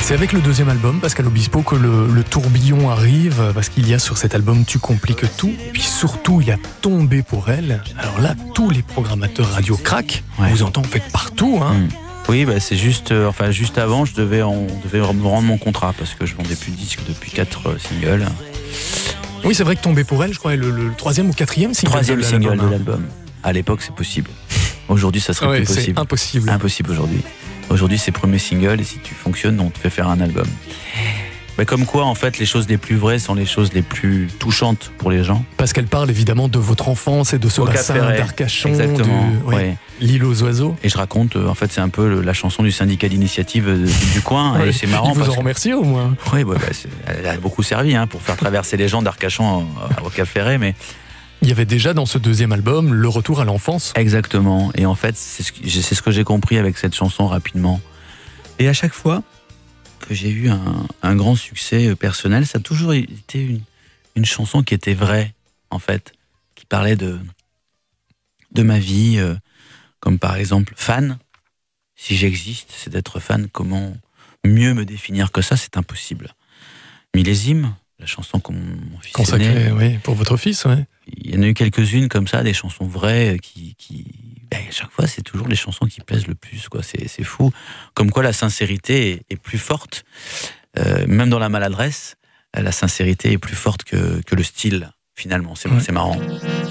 C'est avec le deuxième album, Pascal Obispo, que le tourbillon arrive, parce qu'il y a sur cet album Tu compliques tout, et puis surtout il y a Tombé pour elle. Alors là, tous les programmateurs radio craquent, on vous entend en fait partout. Oui, c'est juste, juste avant, on devait me rendre mon contrat, parce que je vendais plus de disques depuis 4 singles. Oui, c'est vrai que Tombé pour elle, je crois, est le troisième ou quatrième single. Troisième single de l'album. À l'époque, c'est possible. Aujourd'hui, ça serait plus possible. C'est impossible. Impossible aujourd'hui. Aujourd'hui, c'est premier single et si tu fonctionnes, on te fait faire un album. Comme quoi, en fait, les choses les plus vraies sont les choses les plus touchantes pour les gens. Parce qu'elle parle évidemment de votre enfance et de ce bassin d'Arcachon, exactement, l'île aux oiseaux. Et je raconte, en fait, c'est un peu la chanson du syndicat d'initiative du coin. Et c'est marrant. Ils vous en remercient au moins. Oui, elle a beaucoup servi pour faire traverser les gens d'Arcachon au Cap-Ferret, mais... Il y avait déjà dans ce deuxième album le retour à l'enfance. Exactement. Et en fait, c'est ce que j'ai compris avec cette chanson rapidement. Et à chaque fois que j'ai eu un grand succès personnel, ça a toujours été une chanson qui était vraie, en fait, qui parlait de ma vie, comme par exemple fan. Si j'existe, c'est d'être fan. Comment mieux me définir que ça? C'est impossible. Millésime, la chanson qu'on mon fils consacrée, oui, pour votre fils, oui. Il y en a eu quelques-unes comme ça, des chansons vraies qui à chaque fois, c'est toujours les chansons qui plaisent le plus, quoi. C'est fou. Comme quoi la sincérité est plus forte, même dans la maladresse, la sincérité est plus forte que le style, finalement. C'est marrant.